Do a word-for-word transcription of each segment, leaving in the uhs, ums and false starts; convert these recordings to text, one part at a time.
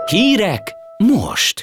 Hírek most!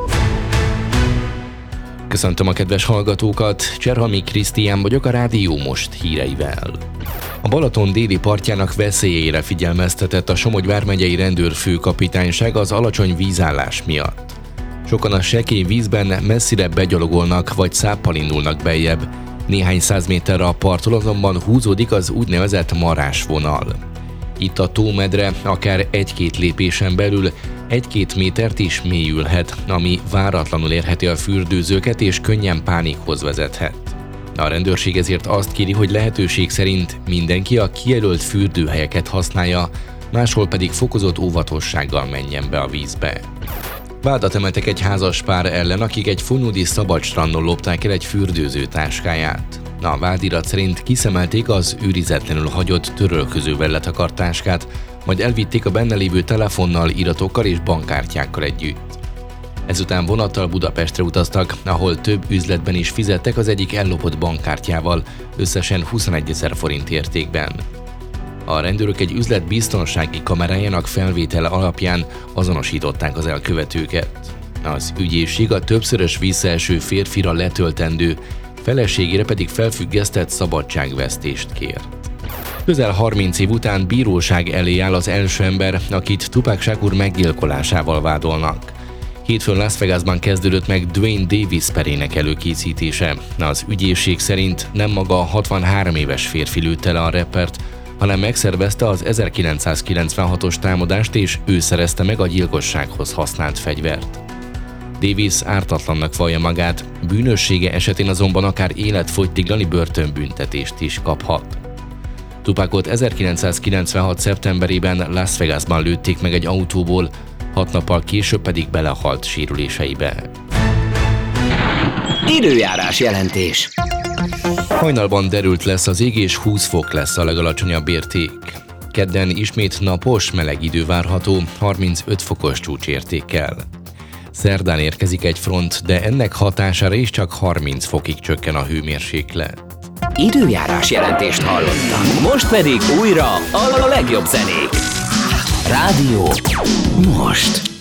Köszöntöm a kedves hallgatókat, Cserhami Krisztián vagyok a Rádió Most híreivel. A Balaton déli partjának veszélyeire figyelmeztetett a Somogy vármegyei rendőrfőkapitányság az alacsony vízállás miatt. Sokan a sekély vízben messzire begyalogolnak vagy száppal indulnak beljebb. Néhány száz méterre a parttól azonban húzódik az úgynevezett marásvonal. Itt a tómedre akár egy-két lépésen belül egy-két métert is mélyülhet, ami váratlanul érheti a fürdőzőket és könnyen pánikhoz vezethet. A rendőrség ezért azt kéri, hogy lehetőség szerint mindenki a kijelölt fürdőhelyeket használja, máshol pedig fokozott óvatossággal menjen be a vízbe. Vádat emeltek egy házas pár ellen, akik egy fonódi szabadstrandon lopták el egy fürdőző táskáját. A vádirat szerint kiszemelték az őrizetlenül hagyott törölközővel letakart táskát, majd elvitték a benne lévő telefonnal, iratokkal és bankkártyákkal együtt. Ezután vonattal Budapestre utaztak, ahol több üzletben is fizettek az egyik ellopott bankkártyával, összesen huszonegyezer forint értékben. A rendőrök egy üzlet biztonsági kamerájának felvétele alapján azonosították az elkövetőket. Az ügyészség a többszörös visszaeső férfira letöltendő, feleségére pedig felfüggesztett szabadságvesztést kért. Közel harminc év után bíróság elé áll az első ember, akit Tupac Shakur meggyilkolásával vádolnak. Hétfőn Las Vegasban kezdődött meg Duane Davis perének előkészítése. Az ügyészség szerint nem maga a hatvanhárom éves férfi lőtte le a rappert, hanem megszervezte az ezerkilencszázkilencvenhatos támadást, és ő szerezte meg a gyilkossághoz használt fegyvert. Davis ártatlannak vallja magát, bűnössége esetén azonban akár életfogytiglani börtönbüntetést is kaphat. Tupacot ezerkilencszázkilencvenhat szeptemberében Las Vegasban lőtték meg egy autóból, hat nappal később pedig belehalt sérüléseibe. Időjárás jelentés. Hajnalban derült lesz az ég, és húsz fok lesz a legalacsonyabb érték. Kedden ismét napos, meleg idő várható, harmincöt fokos csúcsértékkel. Szerdán érkezik egy front, de ennek hatására is csak harminc fokig csökken a hőmérséklet. Időjárás jelentést hallottak. Most pedig újra a legjobb zenék. Rádió Most.